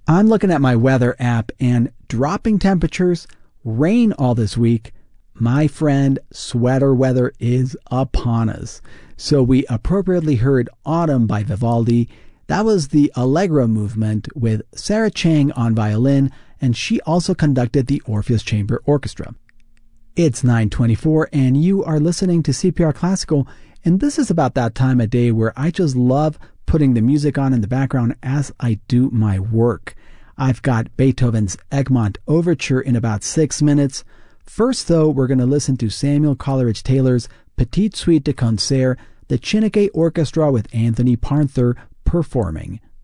I'm looking at my weather app and dropping temperatures, rain all this week. My friend, sweater weather is upon us. So we appropriately heard Autumn by Vivaldi. That was the Allegro movement with Sarah Chang on violin, and she also conducted the Orpheus Chamber Orchestra. It's 9:24 and you are listening to CPR Classical, and this is about that time of day where I just love putting the music on in the background as I do my work. I've got Beethoven's Egmont Overture in about 6 minutes. First, though, we're going to listen to Samuel Coleridge-Taylor's Petite Suite de Concert, the Chineke Orchestra with Anthony Parnther performing.